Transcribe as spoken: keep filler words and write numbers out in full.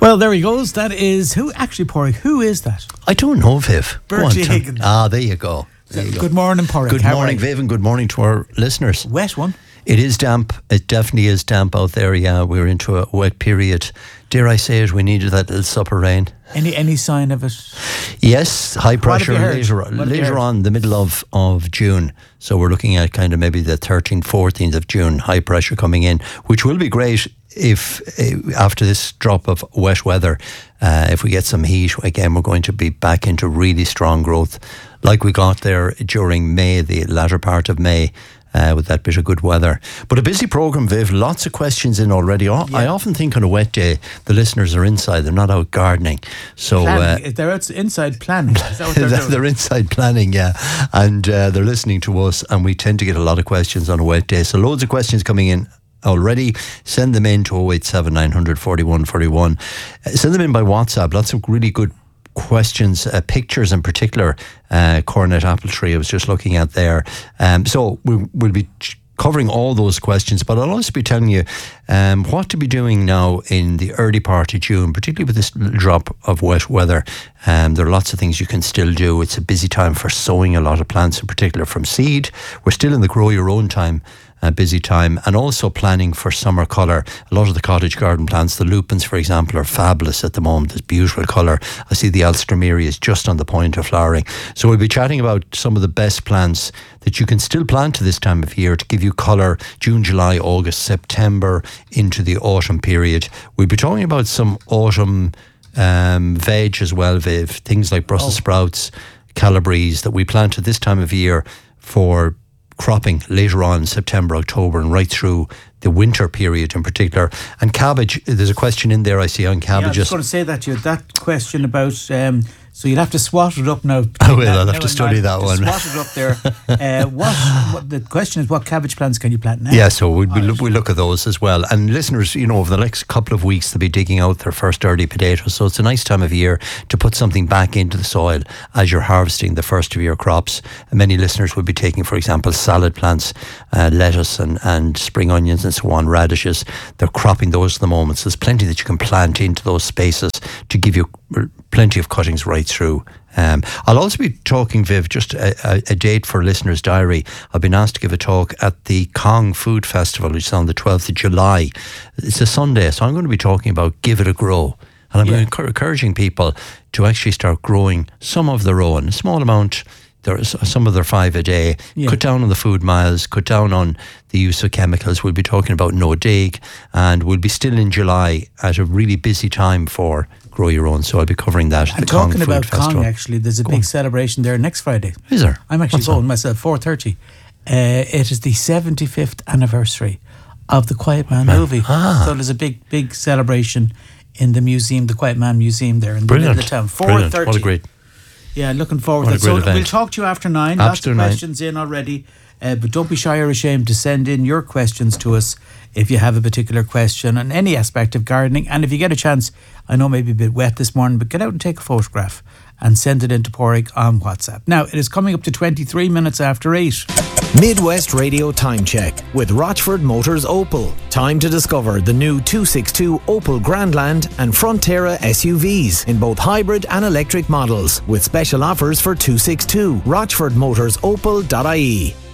Well, there he goes. That is who actually, Porrick. Who is that? I don't know, Viv. Bertie Higgins. Ah, there you go. There you go. Good morning, Porrick. Good How morning, Viv, and good morning to our listeners. Wet one. It is damp. It definitely is damp out there. Yeah, we're into a wet period. Dare I say it? We needed that little supper rain. Any any sign of it? Yes, high pressure later, What later on, the middle of, of June. So we're looking at kind of maybe the thirteenth, fourteenth of June, high pressure coming in, which will be great if uh, after this drop of wet weather, uh, if we get some heat, again, we're going to be back into really strong growth like we got there during May, the latter part of May. Uh, with that bit of good weather. But a busy programme, Viv. Lots of questions in already. I, yeah. I often think on a wet day, the listeners are inside. They're not out gardening. So uh, they're out inside planning. Is that what they're doing? They're inside planning, yeah. And uh, they're listening to us, and we tend to get a lot of questions on a wet day. So loads of questions coming in already. Send them in to oh eight seven, nine hundred, forty-one forty-one. Uh, send them in by WhatsApp. Lots of really good questions, uh, pictures in particular. uh, Coronet apple tree I was just looking at there. Um, so we, we'll be ch- covering all those questions, but I'll also be telling you um, what to be doing now in the early part of June, particularly with this little drop of wet weather. Um, there are lots of things you can still do. It's a busy time for sowing a lot of plants, in particular from seed. We're still in the grow your own time. A busy time, and also planning for summer colour. A lot of the cottage garden plants, the lupins for example, are fabulous at the moment. There's beautiful colour. I see the alstroemeria is just on the point of flowering. So we'll be chatting about some of the best plants that you can still plant to this time of year to give you colour June, July, August, September into the autumn period. We'll be talking about some autumn um, veg as well, Viv. Things like Brussels oh. sprouts, calabres that we plant at this time of year for cropping later on September, October, and right through the winter period in particular. And cabbage, there's a question in there I see on cabbages. Yeah, I was going to say that to you. That question about, um, so you'll have to swat it up now. I will, I'll have to study that one. Swat it up there. uh, what, what the question is, what cabbage plants can you plant now? Yeah, so we'll, we'll, we'll look at those as well. And listeners, you know, over the next couple of weeks they'll be digging out their first early potatoes, so it's a nice time of year to put something back into the soil as you're harvesting the first of your crops. And many listeners will be taking, for example, salad plants, uh, lettuce and, and spring onions and so on, radishes. They're cropping those at the moment, so there's plenty that you can plant into those spaces to give you plenty of cuttings right through. Um, I'll also be talking, Viv, just a, a, a date for listeners' diary. I've been asked to give a talk at the Cong Food Festival, which is on the twelfth of July. It's a Sunday, so I'm going to be talking about Give It a Grow. And I'm yeah. encouraging people to actually start growing some of their own, a small amount. There's some of their five a day. Yeah. Cut down on the food miles, cut down on the use of chemicals. We'll be talking about no dig, and we'll be still in July at a really busy time for Grow Your Own. So I'll be covering that. I'm talking about Cong, actually. There's a Go big on. celebration there next Friday. Is there? I'm actually What's going that? myself, four thirty. Uh, it is the seventy-fifth anniversary of the Quiet Man ah. movie. Ah. So there's a big, big celebration in the museum, the Quiet Man Museum there in the Brilliant. middle of the town. four thirty. Brilliant. What a great... Yeah, looking forward What to a that. So great event. we'll talk to you after nine. After Lots of nine. questions in already. Uh, but don't be shy or ashamed to send in your questions to us if you have a particular question on any aspect of gardening. And if you get a chance, I know maybe a bit wet this morning, but get out and take a photograph and send it in to Porrick on WhatsApp. Now, it is coming up to twenty-three minutes after eight. Midwest Radio Time Check with Rochford Motors Opel. Time to discover the new two sixty-two Opel Grandland and Frontera S U Vs in both hybrid and electric models with special offers for two sixty-two. rochford motors opel dot I E.